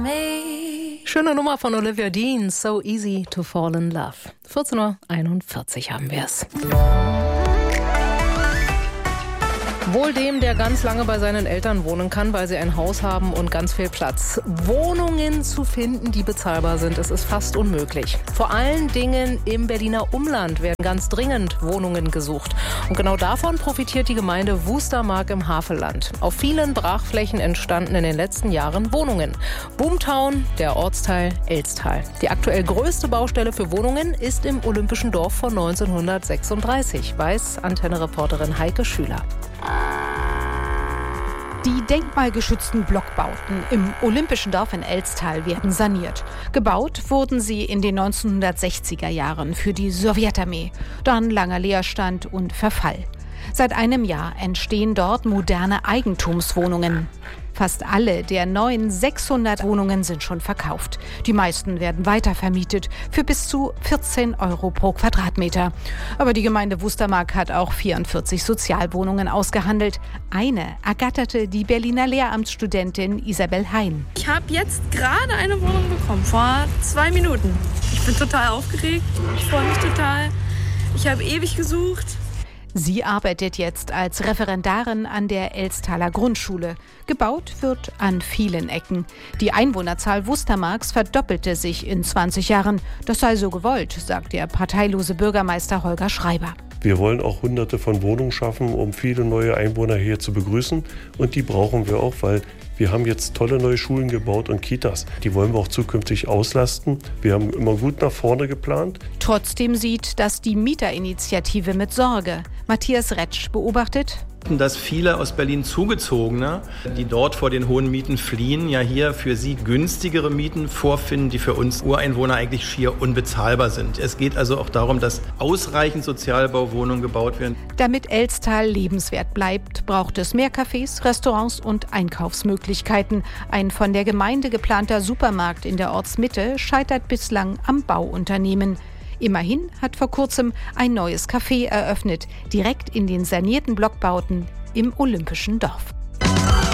Schöne Nummer von Olivia Dean, So Easy to Fall in Love. 14:41 Uhr haben wir es. Wohl dem, der ganz lange bei seinen Eltern wohnen kann, weil sie ein Haus haben und ganz viel Platz. Wohnungen zu finden, die bezahlbar sind, es ist fast unmöglich. Vor allen Dingen im Berliner Umland werden ganz dringend Wohnungen gesucht. Und genau davon profitiert die Gemeinde Wustermark im Havelland. Auf vielen Brachflächen entstanden in den letzten Jahren Wohnungen. Boomtown, der Ortsteil Elstal. Die aktuell größte Baustelle für Wohnungen ist im Olympischen Dorf von 1936, weiß Antenne-Reporterin Heike Schüler. Die denkmalgeschützten Blockbauten im Olympischen Dorf in Elstal werden saniert. Gebaut wurden sie in den 1960er Jahren für die Sowjetarmee. Dann langer Leerstand und Verfall. Seit einem Jahr entstehen dort moderne Eigentumswohnungen. Fast alle der neuen 600 Wohnungen sind schon verkauft. Die meisten werden weitervermietet für bis zu 14 € pro Quadratmeter. Aber die Gemeinde Wustermark hat auch 44 Sozialwohnungen ausgehandelt. Eine ergatterte die Berliner Lehramtsstudentin Isabel Hein. Ich habe jetzt gerade eine Wohnung bekommen, vor 2 Minuten. Ich bin total aufgeregt, ich freue mich total. Ich habe ewig gesucht. Sie arbeitet jetzt als Referendarin an der Elstaler Grundschule. Gebaut wird an vielen Ecken. Die Einwohnerzahl Wustermarks verdoppelte sich in 20 Jahren. Das sei so gewollt, sagt der parteilose Bürgermeister Holger Schreiber. Wir wollen auch Hunderte von Wohnungen schaffen, um viele neue Einwohner hier zu begrüßen. Und die brauchen wir auch, weil wir haben jetzt tolle neue Schulen gebaut und Kitas. Die wollen wir auch zukünftig auslasten. Wir haben immer gut nach vorne geplant. Trotzdem sieht das die Mieterinitiative mit Sorge. Matthias Retsch beobachtet: dass viele aus Berlin Zugezogene, die dort vor den hohen Mieten fliehen, ja hier für sie günstigere Mieten vorfinden, die für uns Ureinwohner eigentlich schier unbezahlbar sind. Es geht also auch darum, dass ausreichend Sozialbauwohnungen gebaut werden. Damit Elstal lebenswert bleibt, braucht es mehr Cafés, Restaurants und Einkaufsmöglichkeiten. Ein von der Gemeinde geplanter Supermarkt in der Ortsmitte scheitert bislang am Bauunternehmen. Immerhin hat vor kurzem ein neues Café eröffnet, direkt in den sanierten Blockbauten im Olympischen Dorf.